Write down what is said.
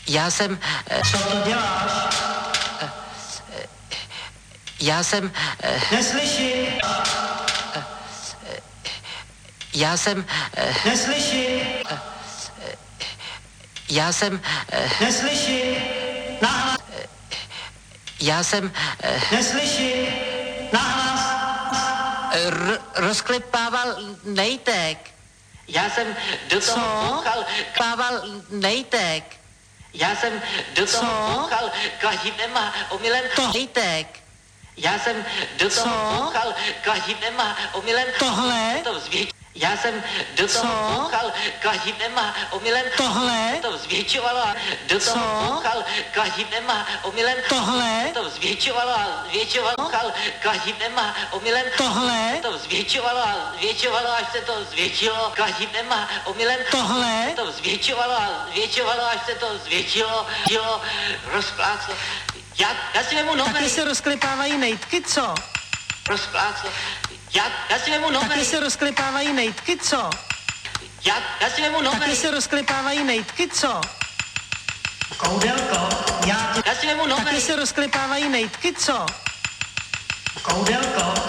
Já jsem... Co to děláš? Já jsem... Neslyším. Já jsem... Neslyším. Já jsem... Neslyším. Nahlas. Já jsem... Neslyším. Nahlas. Rozklepával nejtek. Já jsem do toho bouchal... Pával nejtek. Já jsem do toho bouchal kladivnema omylem nejtek. Já jsem do toho bouchal kladivnema omylem Tohle? to zvětšovalo. Já jsem do toho bouchal kladivnema omylem Tohle? to zvětšovalo a do toho bouchal kladivnema omylem Tohle? to zvětšovalo a zvětšovalo kladivnema omylem Tohle? to zvětšovalo a zvětšovalo, až se to zvětšilo kladivnema omylem Tohle? to zvětšovalo a zvětšovalo, až se to zvětšilo, rozpláclo. Já si vemu novej. Taky se rozklepávají nejtky, co? Rozpláclo. Já si vemu novej. Taky se rozklepávají nejtky, co? Já si vemu novej. Taky se rozklepávají nejtky, co? Koudelko, já si vemu novej. Taky se rozklepávají nejtky, co? Koudelko,